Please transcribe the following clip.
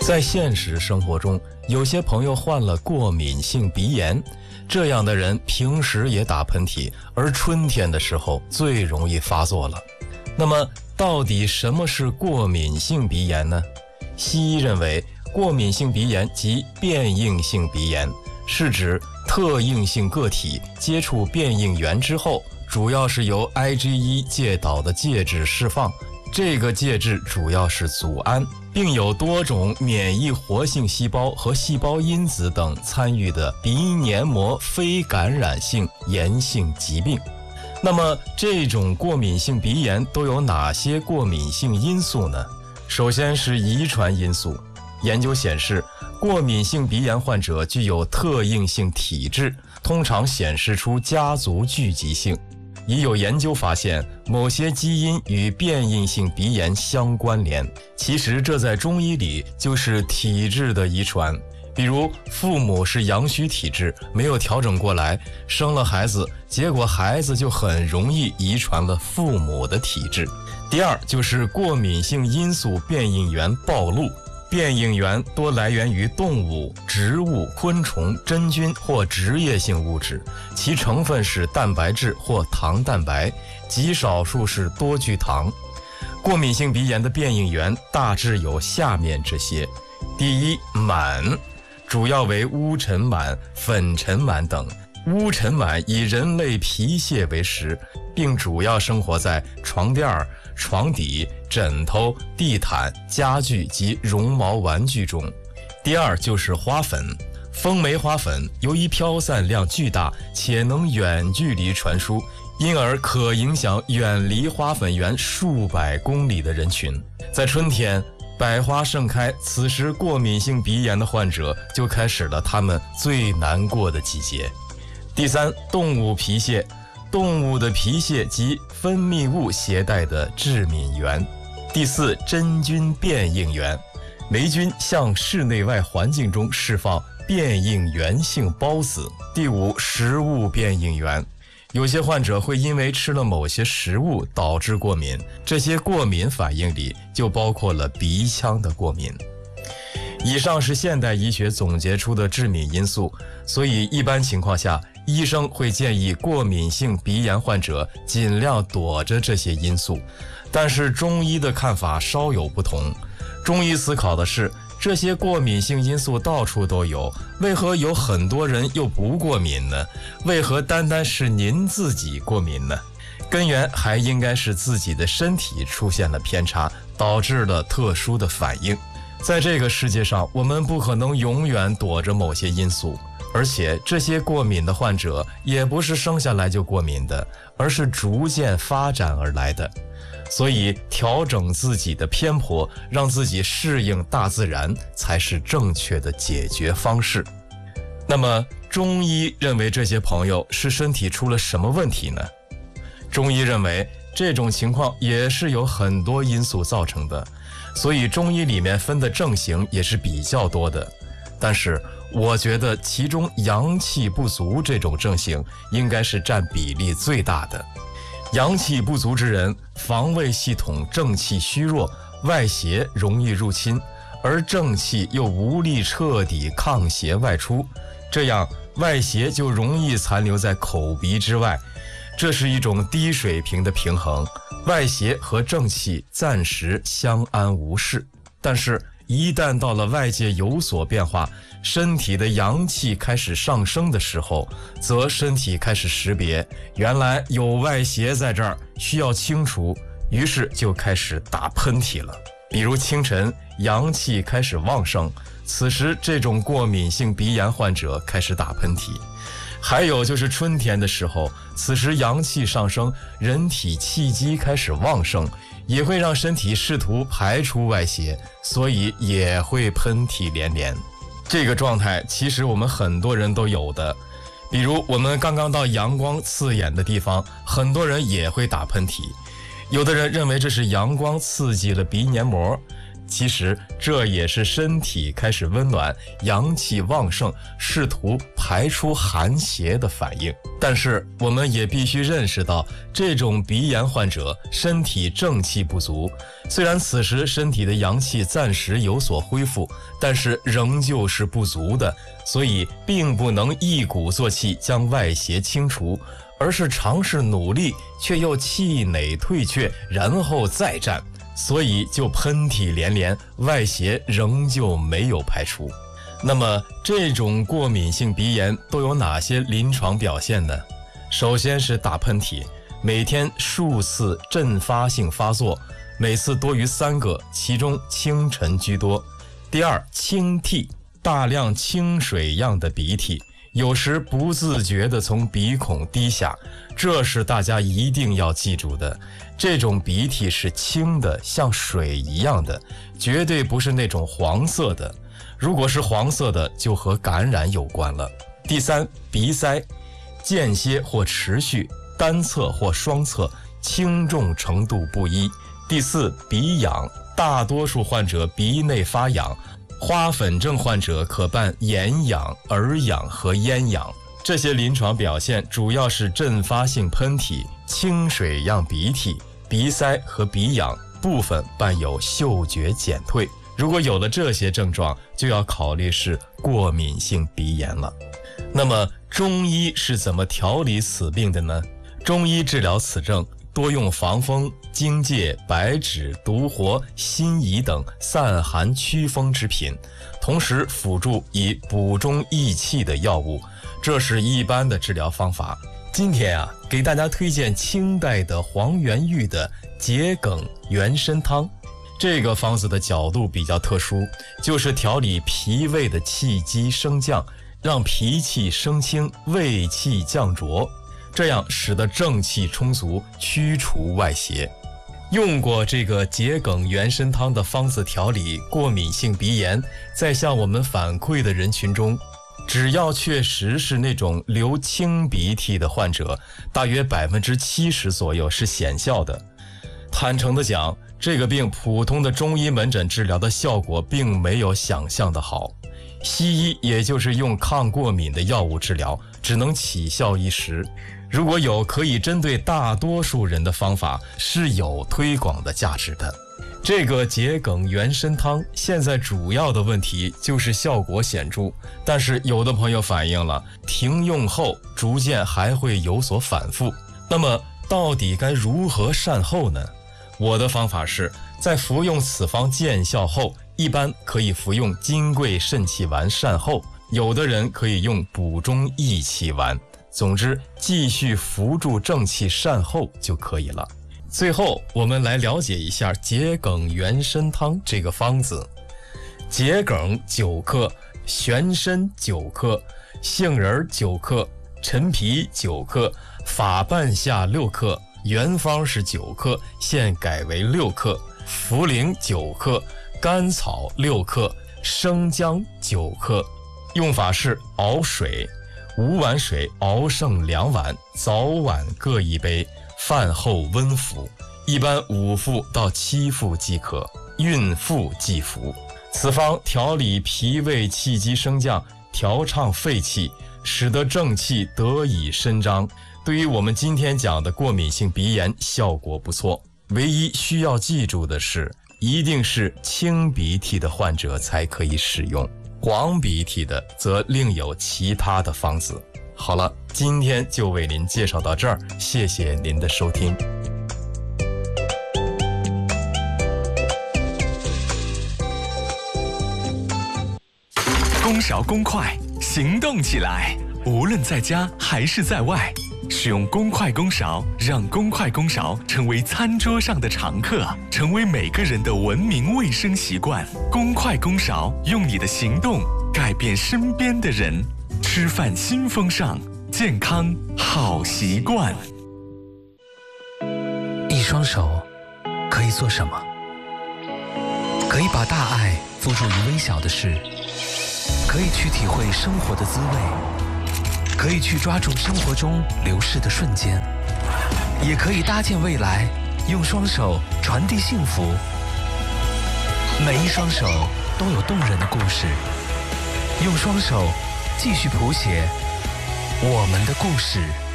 在现实生活中，有些朋友患了过敏性鼻炎，这样的人平时也打喷嚏，而春天的时候最容易发作了。那么到底什么是过敏性鼻炎呢？西医认为，过敏性鼻炎即变应性鼻炎，是指特应性个体接触变应原之后，主要是由 IgE 介导的介质释放，这个介质主要是组胺，并有多种免疫活性细胞和细胞因子等参与的鼻黏膜非感染性炎性疾病。那么这种过敏性鼻炎都有哪些过敏性因素呢？首先是遗传因素。研究显示，过敏性鼻炎患者具有特应性体质，通常显示出家族聚集性。已有研究发现，某些基因与变应性鼻炎相关联。其实这在中医里就是体质的遗传。比如父母是阳虚体质，没有调整过来，生了孩子，结果孩子就很容易遗传了父母的体质。第二就是过敏性因素变应原暴露。变应原多来源于动物、植物、昆虫、真菌或植液性物质，其成分是蛋白质或糖蛋白，极少数是多聚糖。过敏性鼻炎的变应原大致有下面这些：第一，螨，主要为乌尘螨、粉尘螨等。乌尘螨以人类皮屑为食，并主要生活在床垫、床底、枕头、地毯、家具及绒毛玩具中。第二就是花粉。风梅花粉由于飘散量巨大且能远距离传输，因而可影响远离花粉源数百公里的人群。在春天，百花盛开，此时过敏性鼻炎的患者就开始了他们最难过的季节。第三，动物皮屑。动物的皮屑及分泌物携带的致敏源。第四，真菌变应原。霉菌向室内外环境中释放变应原性孢子。第五，食物变应原。有些患者会因为吃了某些食物导致过敏，这些过敏反应里就包括了鼻腔的过敏。以上是现代医学总结出的致敏因素，所以一般情况下，医生会建议过敏性鼻炎患者尽量躲着这些因素。但是中医的看法稍有不同。中医思考的是，这些过敏性因素到处都有，为何有很多人又不过敏呢？为何单单是您自己过敏呢？根源还应该是自己的身体出现了偏差，导致了特殊的反应。在这个世界上，我们不可能永远躲着某些因素，而且这些过敏的患者也不是生下来就过敏的，而是逐渐发展而来的。所以调整自己的偏颇，让自己适应大自然，才是正确的解决方式。那么中医认为这些朋友是身体出了什么问题呢？中医认为这种情况也是有很多因素造成的，所以中医里面分的症型也是比较多的。但是我觉得其中阳气不足这种症型应该是占比例最大的。阳气不足之人，防卫系统正气虚弱，外邪容易入侵，而正气又无力彻底抗邪外出，这样外邪就容易残留在口鼻之外，这是一种低水平的平衡，外邪和正气暂时相安无事。但是一旦到了外界有所变化，身体的阳气开始上升的时候，则身体开始识别，原来有外邪在这儿，需要清除，于是就开始打喷嚏了。比如清晨阳气开始旺盛，此时这种过敏性鼻炎患者开始打喷嚏。还有就是春天的时候，此时阳气上升，人体气机开始旺盛，也会让身体试图排出外邪，所以也会喷嚏连连。这个状态其实我们很多人都有的，比如我们刚刚到阳光刺眼的地方，很多人也会打喷嚏。有的人认为这是阳光刺激了鼻黏膜， 其实这也是身体开始温暖，阳气旺盛，试图排出寒邪的反应。但是我们也必须认识到，这种鼻炎患者身体正气不足，虽然此时身体的阳气暂时有所恢复，但是仍旧是不足的，所以并不能一鼓作气将外邪清除，而是尝试努力，却又气馁退却，然后再战，所以就喷嚏连连，外邪仍旧没有排除。那么这种过敏性鼻炎都有哪些临床表现呢？首先是打喷嚏，每天数次阵发性发作，每次多于3个，其中清晨居多。第二，清涕，大量清水样的鼻涕，有时不自觉地从鼻孔滴下，这是大家一定要记住的。这种鼻涕是清的，像水一样的，绝对不是那种黄色的。如果是黄色的，就和感染有关了。第三，鼻塞，间歇或持续，单侧或双侧，轻重程度不一。第四，鼻痒，大多数患者鼻内发痒，花粉症患者可伴眼痒、耳痒和咽痒。这些临床表现主要是阵发性喷嚏、清水样鼻涕、鼻塞和鼻痒，部分伴有嗅觉减退。如果有了这些症状，就要考虑是过敏性鼻炎了。那么中医是怎么调理此病的呢？中医治疗此症多用防风、荆芥、白芷、独活、辛夷等散寒祛风之品，同时辅助以补中益气的药物，这是一般的治疗方法。今天给大家推荐清代的黄元玉的桔梗元参汤。这个方子的角度比较特殊，就是调理脾胃的气机升降，让脾气升清，胃气降浊，这样使得正气充足，驱除外邪。用过这个桔梗元参汤的方子调理过敏性鼻炎，在向我们反馈的人群中，只要确实是那种流清鼻涕的患者，大约70%左右是显效的。坦诚地讲，这个病普通的中医门诊治疗的效果并没有想象的好，西医也就是用抗过敏的药物治疗，只能起效一时。如果有可以针对大多数人的方法，是有推广的价值的。这个桔梗元参汤现在主要的问题就是效果显著，但是有的朋友反映了停用后逐渐还会有所反复。那么到底该如何善后呢？我的方法是在服用此方见效后，一般可以服用金匮肾气丸善后，有的人可以用补中益气丸。总之，继续扶助正气善后就可以了。最后，我们来了解一下桔梗元参汤这个方子。桔梗9克，玄参9克，杏仁9克，陈皮9克，法半夏6克，原方是9克，现改为6克，茯苓9克，甘草6克，生姜9克。用法是熬水，5碗水熬剩2碗，早晚各1杯，饭后温服，一般5服到7服即可，孕妇忌服。此方调理脾胃气机升降，调畅肺气，使得正气得以伸张。对于我们今天讲的过敏性鼻炎效果不错，唯一需要记住的是，一定是清鼻涕的患者才可以使用，黄鼻涕的则另有其他的方子。好了，今天就为您介绍到这儿，谢谢您的收听。 公勺公筷，行动起来！无论在家还是在外，使用公筷公勺，让公筷公勺成为餐桌上的常客，成为每个人的文明卫生习惯。公筷公勺，用你的行动改变身边的人。吃饭新风尚，健康好习惯。 一双手可以做什么？可以把大爱付诸于微小的事，可以去体会生活的滋味，可以去抓住生活中流逝的瞬间，也可以搭建未来，用双手传递幸福。 每一双手都有动人的故事，用双手继续谱写我们的故事。